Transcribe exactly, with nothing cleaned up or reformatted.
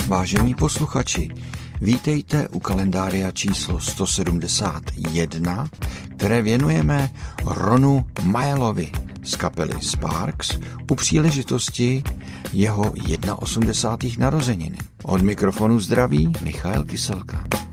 Vážení posluchači, vítejte u kalendária číslo sto sedmdesát jedna, které věnujeme Ronu Mayelovi z kapely Sparks u příležitosti jeho osmdesátých narozenin. Od mikrofonu zdraví Michael Kyselka.